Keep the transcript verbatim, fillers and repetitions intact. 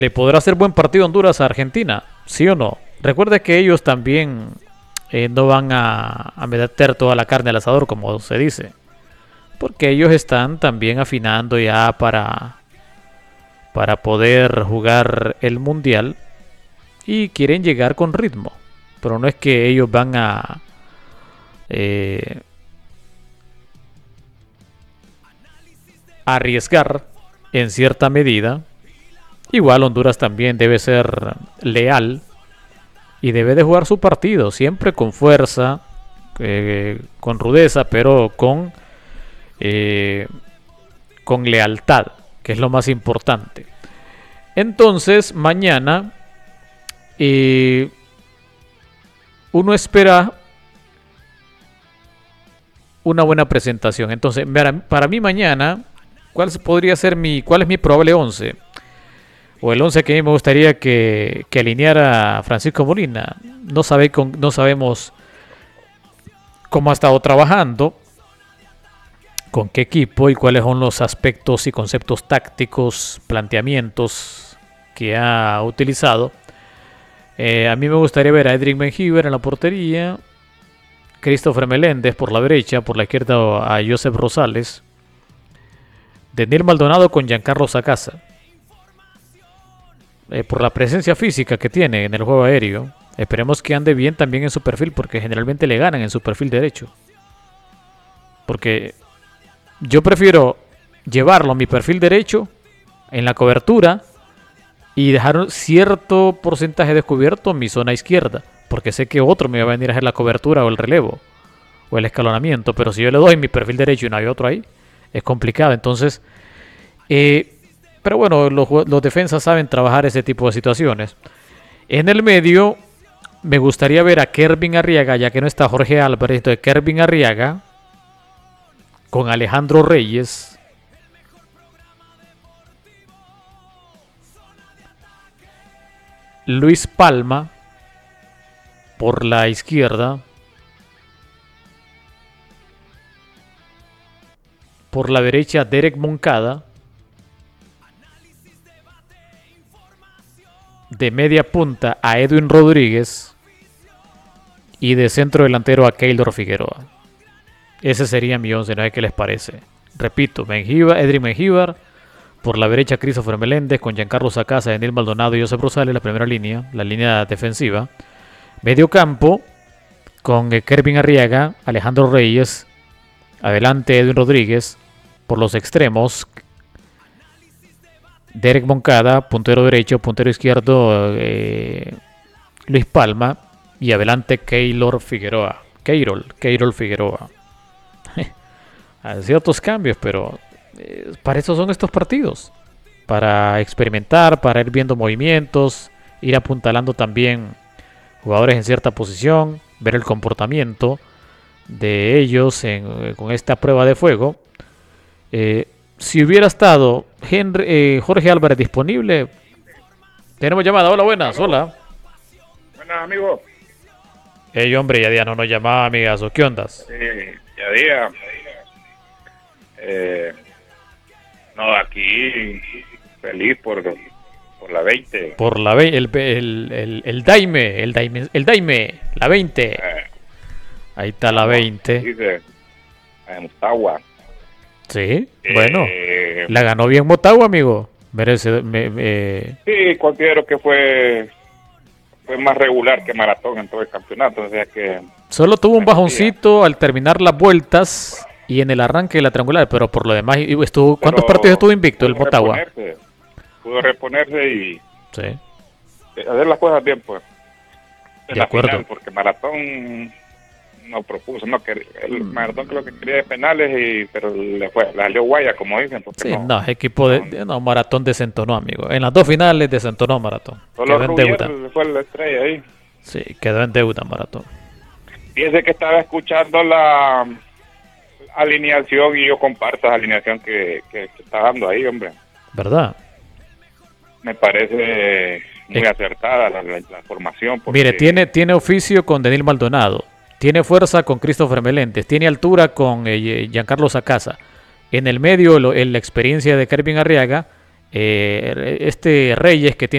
¿Le podrá hacer buen partido Honduras a Argentina? ¿Sí o no? Recuerde que ellos también eh, no van a, a meter toda la carne al asador, como se dice. Porque ellos están también afinando ya para, para poder jugar el Mundial. Y quieren llegar con ritmo. Pero no es que ellos van a... Eh, arriesgar en cierta medida. Igual Honduras también debe ser leal y debe de jugar su partido siempre con fuerza, eh, con rudeza, pero con eh, con lealtad, que es lo más importante. Entonces mañana eh, uno espera una buena presentación. Entonces para, para mí mañana, ¿cuál podría ser mi, cuál es mi probable once? O el once que a mí me gustaría que, que alineara Francisco Molina. No, sabe con, no sabemos cómo ha estado trabajando, con qué equipo y cuáles son los aspectos y conceptos tácticos, planteamientos que ha utilizado. Eh, a mí me gustaría ver a Edric Mengíbar en la portería, Christopher Meléndez por la derecha, por la izquierda a Joseph Rosales, Daniel Maldonado con Giancarlo Sacasa. Eh, por la presencia física que tiene en el juego aéreo, esperemos que ande bien también en su perfil, porque generalmente le ganan en su perfil derecho. Porque yo prefiero llevarlo a mi perfil derecho en la cobertura y dejar cierto porcentaje descubierto en mi zona izquierda, porque sé que otro me va a venir a hacer la cobertura o el relevo o el escalonamiento. Pero si yo le doy mi perfil derecho y no hay otro ahí, es complicado. Entonces eh, pero bueno, los, los defensas saben trabajar ese tipo de situaciones. En el medio me gustaría ver a Kervin Arriaga, ya que no está Jorge Álvarez. Entonces Kervin Arriaga con Alejandro Reyes, Luis Palma por la izquierda, por la derecha Derek Moncada, de media punta a Edwin Rodríguez y de centro delantero a Keylor Figueroa. Ese sería mi once, ¿no? ¿Qué les parece? Repito, Mengíbar, Edric Mengíbar, por la derecha Christopher Meléndez con Giancarlo Sacasa, Daniel Maldonado y Josep Rosales, la primera línea, la línea defensiva. Medio campo con eh, Kervin Arriaga, Alejandro Reyes, adelante Edwin Rodríguez, por los extremos Derek Moncada, puntero derecho, puntero izquierdo eh, Luis Palma y adelante Keylor Figueroa. Keyrol, Keyrol Figueroa. Hay ciertos cambios, pero eh, para eso son estos partidos. Para experimentar, para ir viendo movimientos, ir apuntalando también jugadores en cierta posición, ver el comportamiento de ellos en, con esta prueba de fuego. Eh, Si hubiera estado Henry, eh, Jorge Álvarez disponible. Tenemos llamada. Hola, buenas. Hola. Buenas, amigo. Ey, hombre, ya día no nos llamaba, amigazo. ¿Qué ondas? Sí, ya día. Eh, no, aquí feliz por, por la veinte. Por la veinte. El, el, el, el Daime. El Daime. El Daime. La veinte. Eh, Ahí está la veinte. Dice, en Motagua. Sí, Eh, bueno. La ganó bien Motagua, amigo. Merece. Me, me... Sí, considero que fue fue más regular que Maratón en todo el campeonato. O sea que Solo tuvo un bajoncito al terminar las vueltas y en el arranque de la triangular, pero por lo demás estuvo. ¿Cuántos Pero partidos estuvo invicto el pudo Motagua? reponerse, Pudo reponerse y Sí. hacer las cosas bien, pues. En De la acuerdo. final, porque Maratón no propuso, no quería, el Maratón creo que quería de penales, y pero le fue, le salió guaya, como dicen. Porque Sí, no, no, equipo de, de- no, Maratón desentonó, amigo. En las dos finales desentonó Maratón. Solo Quedó en deuda. Rubier fue la estrella ahí. Sí, quedó en deuda Maratón. Fíjese que estaba escuchando la alineación y yo comparto la alineación que, que, que está dando ahí, hombre. ¿Verdad? Me parece muy Eh. acertada la, la, la formación. Porque Mire, tiene, tiene oficio con Daniel Maldonado. Tiene fuerza con Christopher Meléndez. Tiene altura con eh, Giancarlo Sacasa. En el medio, lo, en la experiencia de Kervin Arriaga. Eh, este Reyes que tiene